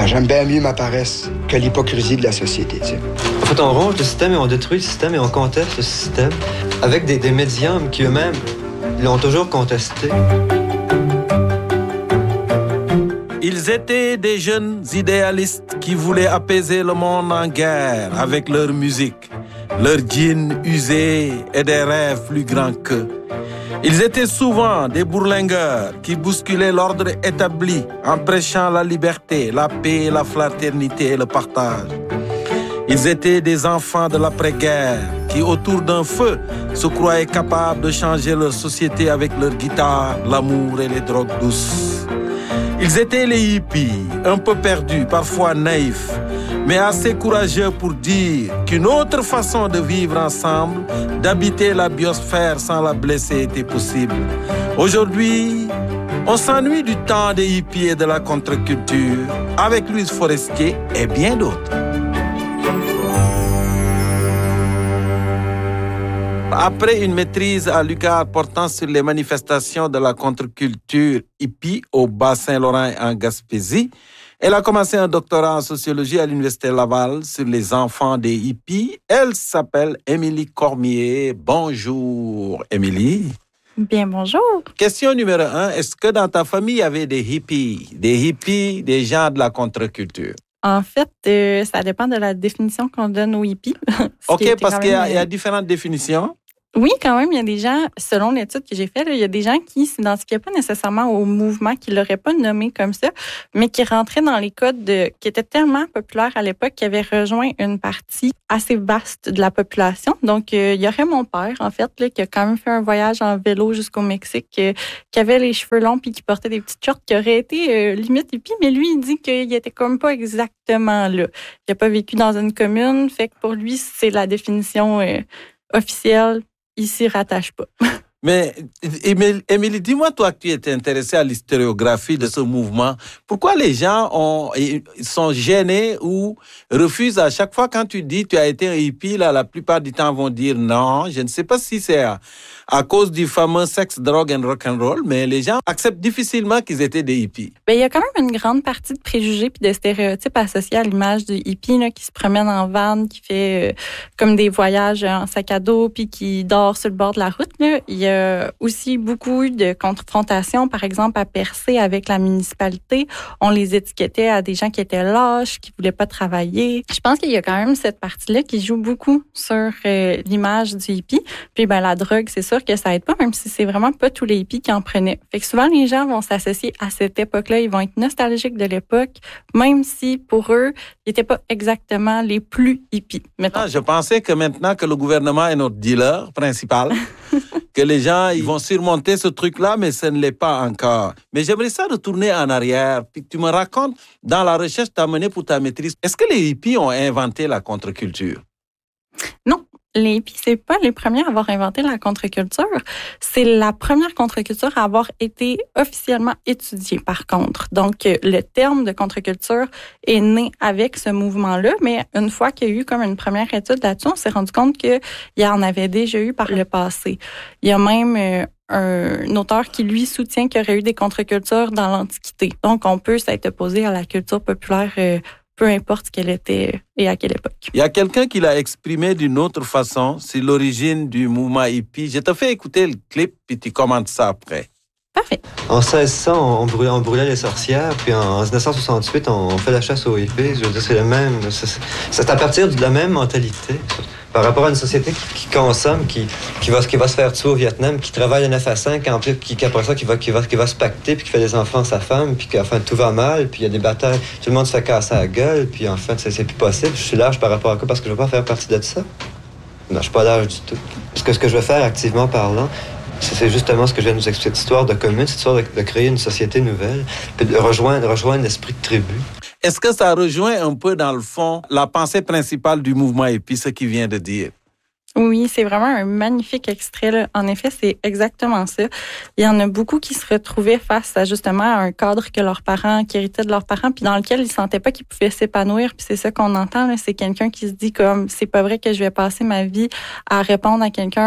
J'aime bien mieux ma paresse que l'hypocrisie de la société, tu sais. En fait, on ronge le système et on détruit le système et on conteste le système avec des médiums qui eux-mêmes l'ont toujours contesté. Ils étaient des jeunes idéalistes qui voulaient apaiser le monde en guerre avec leur musique, leurs jeans usés et des rêves plus grands qu'eux. Ils étaient souvent des bourlingueurs qui bousculaient l'ordre établi en prêchant la liberté, la paix, la fraternité et le partage. Ils étaient des enfants de l'après-guerre qui, autour d'un feu, se croyaient capables de changer leur société avec leur guitare, l'amour et les drogues douces. Ils étaient les hippies, un peu perdus, parfois naïfs, mais assez courageux pour dire qu'une autre façon de vivre ensemble, d'habiter la biosphère sans la blesser était possible. Aujourd'hui, on s'ennuie du temps des hippies et de la contre-culture, avec Louise Forestier et bien d'autres. Après une maîtrise à l'UQAM portant sur les manifestations de la contre-culture hippie au Bas-Saint-Laurent en Gaspésie, elle a commencé un doctorat en sociologie à l'Université Laval sur les enfants des hippies. Elle s'appelle Émilie Cormier. Bonjour, Émilie. Bien, bonjour. Question numéro 1. Est-ce que dans ta famille, il y avait des hippies, des gens de la contre-culture? En fait, ça dépend de la définition qu'on donne aux hippies. OK, parce qu'il y a différentes définitions. Oui, quand même, il y a des gens, selon l'étude que j'ai faite, il y a des gens qui ne s'identifiaient pas nécessairement au mouvement, qui ne l'auraient pas nommé comme ça, mais qui rentraient dans les codes qui étaient tellement populaires à l'époque qu'ils avaient rejoint une partie assez vaste de la population. Donc, il y aurait mon père, en fait, là, qui a quand même fait un voyage en vélo jusqu'au Mexique, qui avait les cheveux longs puis qui portait des petites shorts, qui aurait été limite hippie, mais lui, il dit qu'il était comme pas exactement là. Il n'a pas vécu dans une commune, fait que pour lui, c'est la définition officielle. Il s'y rattache pas. Mais, Émilie, dis-moi, toi, que tu étais intéressée à l'historiographie de ce mouvement, pourquoi les gens sont gênés ou refusent à chaque fois quand tu dis tu as été un hippie, là, la plupart du temps vont dire non. Je ne sais pas si c'est à cause du fameux sexe, drogue and rock'n'roll, mais les gens acceptent difficilement qu'ils étaient des hippies. Ben, il y a quand même une grande partie de préjugés puis de stéréotypes associés à l'image du hippie là, qui se promène en van, qui fait comme des voyages en sac à dos puis qui dort sur le bord de la route. Là. Il y a aussi beaucoup de confrontations, par exemple, à Percé avec la municipalité. On les étiquetait à des gens qui étaient lâches, qui voulaient pas travailler. Je pense qu'il y a quand même cette partie-là qui joue beaucoup sur l'image du hippie. Puis ben la drogue, c'est sûr que ça aide pas, même si c'est vraiment pas tous les hippies qui en prenaient. Fait que souvent, les gens vont s'associer à cette époque-là. Ils vont être nostalgiques de l'époque, même si pour eux, ils n'étaient pas exactement les plus hippies. Je pensais que maintenant que le gouvernement est notre dealer principal, que les gens ils vont surmonter ce truc-là, mais ce ne l'est pas encore. Mais j'aimerais ça retourner en arrière, puis que tu me racontes, dans la recherche que tu as menée pour ta maîtrise, est-ce que les hippies ont inventé la contre-culture? Non. Les hippies, c'est pas les premiers à avoir inventé la contre-culture. C'est la première contre-culture à avoir été officiellement étudiée, par contre. Donc, le terme de contre-culture est né avec ce mouvement-là, mais une fois qu'il y a eu comme une première étude là-dessus, on s'est rendu compte qu'il y en avait déjà eu par le passé. Il y a même un auteur qui, lui, soutient qu'il y aurait eu des contre-cultures dans l'Antiquité. Donc, on peut s'être opposé à la culture populaire peu importe ce qu'elle était et à quelle époque. Il y a quelqu'un qui l'a exprimé d'une autre façon, c'est l'origine du mouvement hippie. Je te fais écouter le clip, puis tu commentes ça après. Parfait. En 1600, on brûlait les sorcières, puis en 1968, on fait la chasse aux hippies. Je veux dire, c'est le même. C'est à partir de la même mentalité. Par rapport à une société qui consomme, qui va se faire tuer au Vietnam, qui travaille de 9 à 5, en plus, qui après ça, qui va se pacter, puis qui fait des enfants à sa femme, puis qu'enfin tout va mal, puis il y a des batailles, tout le monde se fait casser la gueule, puis en fait, c'est plus possible. Je suis large par rapport à quoi? Parce que je ne veux pas faire partie de ça. Non, je suis pas large du tout. Parce que ce que je veux faire, activement parlant, c'est justement ce que je viens de nous expliquer, cette histoire de commune, cette histoire de créer une société nouvelle, puis de rejoindre l'esprit de tribu. Est-ce que ça rejoint un peu, dans le fond, la pensée principale du mouvement hippie, ce qu'il vient de dire? Oui, c'est vraiment un magnifique extrait, là. En effet, c'est exactement ça. Il y en a beaucoup qui se retrouvaient face à justement un cadre que leurs parents, qui héritaient de leurs parents, puis dans lequel ils sentaient pas qu'ils pouvaient s'épanouir. Puis c'est ça qu'on entend, là. C'est quelqu'un qui se dit comme, c'est pas vrai que je vais passer ma vie à répondre à quelqu'un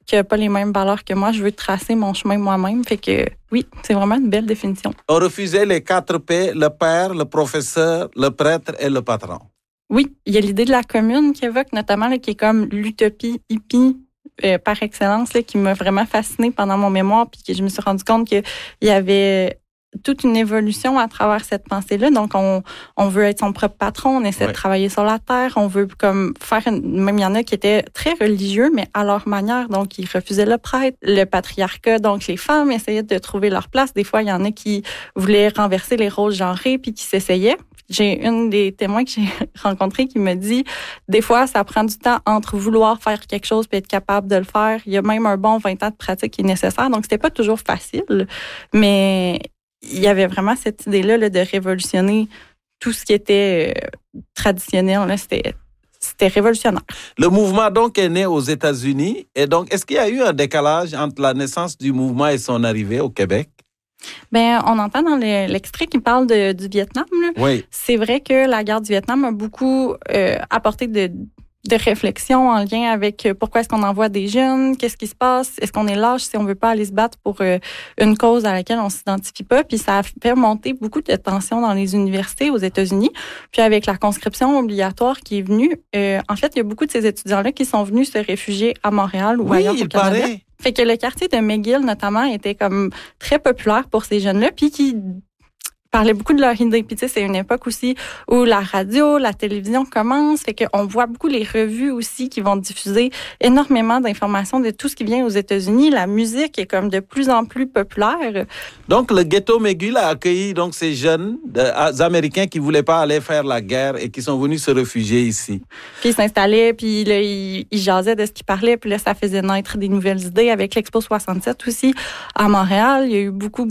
qui n'a pas les mêmes valeurs que moi. Je veux tracer mon chemin moi-même. Fait que oui, c'est vraiment une belle définition. On refusait les 4 P, le père, le professeur, le prêtre et le patron. Oui, il y a l'idée de la commune qui évoque notamment, là, qui est comme l'utopie hippie par excellence, là, qui m'a vraiment fascinée pendant mon mémoire, puis que je me suis rendu compte qu'il y avait toute une évolution à travers cette pensée-là. Donc, on veut être son propre patron, on essaie de travailler sur la terre, on veut comme faire même il y en a qui étaient très religieux, mais à leur manière. Donc, ils refusaient le prêtre, le patriarcat. Donc, les femmes essayaient de trouver leur place. Des fois, il y en a qui voulaient renverser les rôles genrés puis qui s'essayaient. J'ai une des témoins que j'ai rencontrés qui me dit, des fois, ça prend du temps entre vouloir faire quelque chose puis être capable de le faire. Il y a même un bon 20 ans de pratique qui est nécessaire. Donc, c'était pas toujours facile, mais il y avait vraiment cette idée-là là, de révolutionner tout ce qui était traditionnel. Là, c'était révolutionnaire. Le mouvement donc est né aux États-Unis. Et donc, est-ce qu'il y a eu un décalage entre la naissance du mouvement et son arrivée au Québec? Ben, on entend dans l'extrait qui parle du Vietnam. Là. Oui. C'est vrai que la guerre du Vietnam a beaucoup apporté de réflexion en lien avec pourquoi est-ce qu'on envoie des jeunes, qu'est-ce qui se passe, est-ce qu'on est lâche si on veut pas aller se battre pour une cause à laquelle on s'identifie pas. Puis ça a fait monter beaucoup de tensions dans les universités aux États-Unis. Puis avec la conscription obligatoire qui est venue, en fait, il y a beaucoup de ces étudiants-là qui sont venus se réfugier à Montréal ou ailleurs au Canada. Paraît. Fait que le quartier de McGill, notamment, était comme très populaire pour ces jeunes-là, puis qui parlaient beaucoup de leur idée. Puis tu sais, c'est une époque aussi où la radio, la télévision commencent, fait qu'on voit beaucoup les revues aussi qui vont diffuser énormément d'informations de tout ce qui vient aux États-Unis. La musique est comme de plus en plus populaire. Donc, le ghetto McGill a accueilli donc ces jeunes Américains qui voulaient pas aller faire la guerre et qui sont venus se réfugier ici. Puis ils s'installaient, puis là, ils jasaient de ce qu'ils parlaient, puis là, ça faisait naître des nouvelles idées. Avec l'Expo 67 aussi, à Montréal, il y a eu beaucoup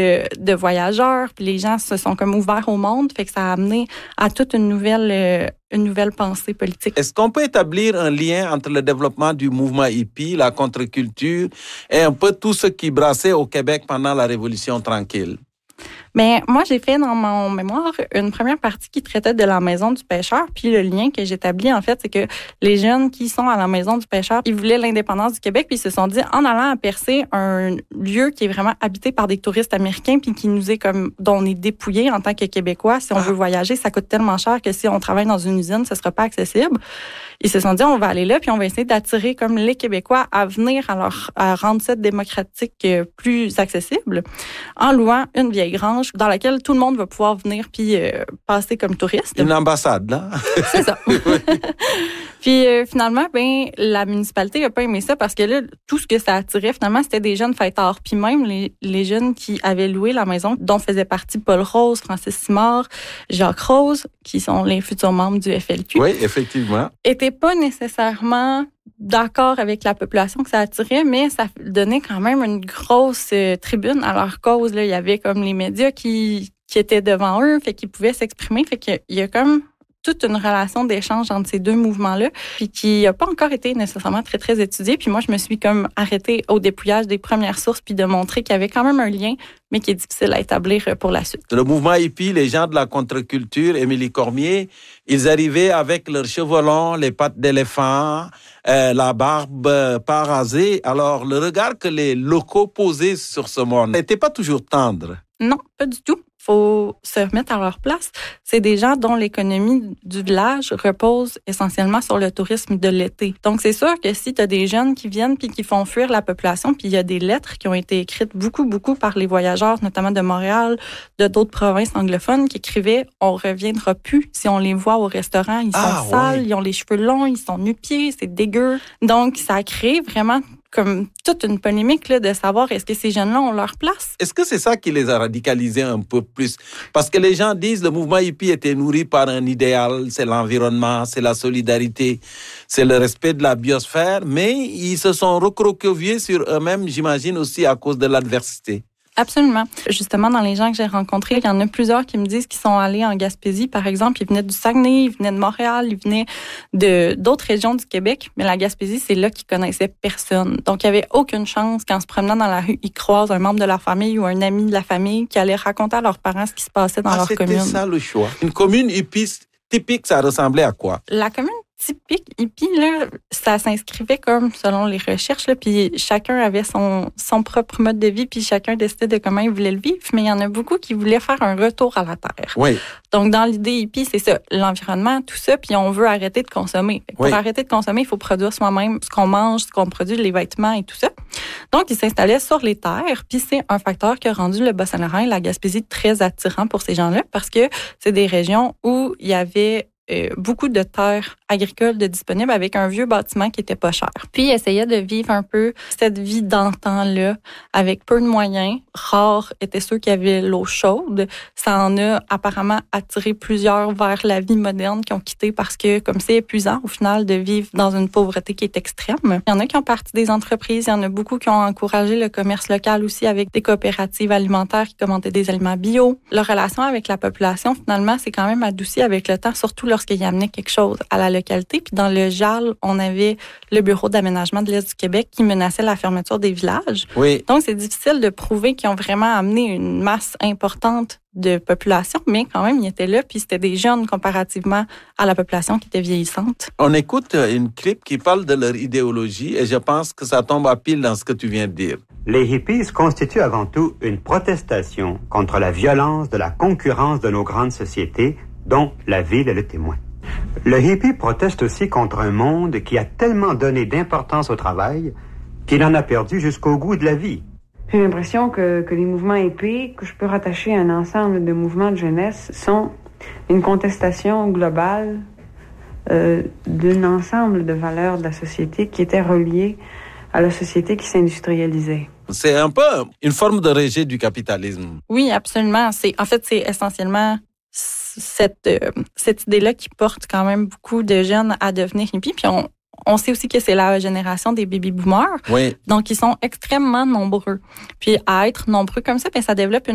de voyageurs, puis les gens se sont comme ouverts au monde, fait que ça a amené à toute une nouvelle pensée politique. Est-ce qu'on peut établir un lien entre le développement du mouvement hippie, la contre-culture et un peu tout ce qui brassait au Québec pendant la Révolution tranquille? Mais moi, j'ai fait dans mon mémoire une première partie qui traitait de la maison du pêcheur. Puis le lien que j'établis, en fait, c'est que les jeunes qui sont à la maison du pêcheur, ils voulaient l'indépendance du Québec. Puis ils se sont dit, en allant à Percé, un lieu qui est vraiment habité par des touristes américains, puis qui nous est comme, dont on est dépouillé en tant que Québécois. Si on veut voyager, ça coûte tellement cher que si on travaille dans une usine, ce sera pas accessible. Ils se sont dit, on va aller là, puis on va essayer d'attirer comme les Québécois à venir, à rendre ça démocratique plus accessible, en louant une vieille grange dans laquelle tout le monde va pouvoir venir puis passer comme touriste. Une ambassade, là. C'est ça. Puis finalement, ben la municipalité n'a pas aimé ça parce que là, tout ce que ça attirait, finalement, c'était des jeunes fêtards. Puis même les jeunes qui avaient loué la maison, dont faisait partie Paul Rose, Francis Simard, Jacques Rose, qui sont les futurs membres du FLQ. Oui, effectivement. Étaient pas nécessairement d'accord avec la population que ça attirait, mais ça donnait quand même une grosse tribune à leur cause. Là. Il y avait comme les médias qui étaient devant eux, fait qu'ils pouvaient s'exprimer. Fait qu'il y a comme toute une relation d'échange entre ces deux mouvements-là, puis qui n'a pas encore été nécessairement très, très étudiée. Puis moi, je me suis comme arrêtée au dépouillage des premières sources, puis de montrer qu'il y avait quand même un lien, mais qui est difficile à établir pour la suite. Le mouvement hippie, les gens de la contre-culture, Émilie Cormier, ils arrivaient avec leurs cheveux longs, les pattes d'éléphant, la barbe pas rasée. Alors, le regard que les locaux posaient sur ce monde n'était pas toujours tendre. Non, pas du tout. Faut se remettre à leur place. C'est des gens dont l'économie du village repose essentiellement sur le tourisme de l'été. Donc, c'est sûr que si tu as des jeunes qui viennent puis qui font fuir la population, puis il y a des lettres qui ont été écrites beaucoup par les voyageurs, notamment de Montréal, de d'autres provinces anglophones, qui écrivaient « On reviendra plus si on les voit au restaurant. Ils sont sales, ils ont les cheveux longs, ils sont nu-pieds, c'est dégueu. » Donc, ça a créé vraiment comme toute une polémique là, de savoir est-ce que ces jeunes-là ont leur place. Est-ce que c'est ça qui les a radicalisés un peu plus? Parce que les gens disent que le mouvement hippie était nourri par un idéal, c'est l'environnement, c'est la solidarité, c'est le respect de la biosphère, mais ils se sont recroquevillés sur eux-mêmes, j'imagine aussi à cause de l'adversité. Absolument. Justement, dans les gens que j'ai rencontrés, il y en a plusieurs qui me disent qu'ils sont allés en Gaspésie, par exemple. Ils venaient du Saguenay, ils venaient de Montréal, ils venaient d'autres régions du Québec. Mais la Gaspésie, c'est là qu'ils connaissaient personne. Donc, il n'y avait aucune chance qu'en se promenant dans la rue, ils croisent un membre de leur famille ou un ami de la famille qui allait raconter à leurs parents ce qui se passait dans leur commune. C'était ça le choix. Une commune hippiste typique, ça ressemblait à quoi? La commune typique hippie, là, ça s'inscrivait comme selon les recherches, là, puis chacun avait son propre mode de vie, puis chacun décidait de comment il voulait le vivre, mais il y en a beaucoup qui voulaient faire un retour à la Terre. Oui. Donc, dans l'idée hippie, c'est ça, l'environnement, tout ça, puis on veut arrêter de consommer. Pour arrêter de consommer, il faut produire soi-même ce qu'on mange, ce qu'on produit, les vêtements et tout ça. Donc, ils s'installaient sur les terres, puis c'est un facteur qui a rendu le Bas-Saint-Laurent et la Gaspésie très attirants pour ces gens-là, parce que c'est des régions où il y avait beaucoup de terres agricoles de disponibles avec un vieux bâtiment qui était pas cher. Puis, ils essayaient de vivre un peu cette vie d'antan-là avec peu de moyens. Rares étaient ceux qui avaient l'eau chaude. Ça en a apparemment attiré plusieurs vers la vie moderne qui ont quitté parce que, comme c'est épuisant au final de vivre dans une pauvreté qui est extrême. Il y en a qui ont parti des entreprises. Il y en a beaucoup qui ont encouragé le commerce local aussi avec des coopératives alimentaires qui commandaient des aliments bio. Leur relation avec la population, finalement, c'est quand même adouci avec le temps, surtout lorsqu'il amenait quelque chose à la localité. Puis dans le JAL, on avait le Bureau d'aménagement de l'Est du Québec qui menaçait la fermeture des villages. Oui. Donc, c'est difficile de prouver qu'ils ont vraiment amené une masse importante de population, mais quand même, ils étaient là, puis c'était des jeunes comparativement à la population qui était vieillissante. On écoute une clip qui parle de leur idéologie et je pense que ça tombe à pile dans ce que tu viens de dire. Les hippies constituent avant tout une protestation contre la violence de la concurrence de nos grandes sociétés, dont la ville est le témoin. Le hippie proteste aussi contre un monde qui a tellement donné d'importance au travail qu'il en a perdu jusqu'au goût de la vie. J'ai l'impression que les mouvements hippies, que je peux rattacher à un ensemble de mouvements de jeunesse, sont une contestation globale d'un ensemble de valeurs de la société qui étaient reliées à la société qui s'industrialisait. C'est un peu une forme de rejet du capitalisme. Oui, absolument. C'est essentiellement cette idée-là qui porte quand même beaucoup de jeunes à devenir hippies. Puis on sait aussi que c'est la génération des baby-boomers. Oui. Donc, ils sont extrêmement nombreux. Puis à être nombreux comme ça, ça développe une